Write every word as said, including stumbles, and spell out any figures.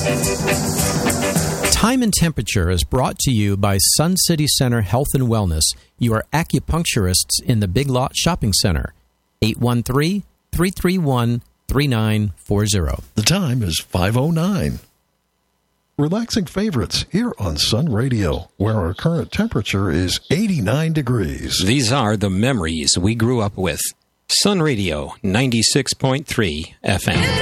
Time and Temperature is brought to you by Sun City Center Health and Wellness, your acupuncturists in the Big Lot Shopping Center. eight one three, three three one, three nine four zero. The time is five oh nine. Relaxing favorites here on Sun Radio, where our current temperature is eighty-nine degrees. These are the memories we grew up with. Sun Radio, ninety-six point three F M.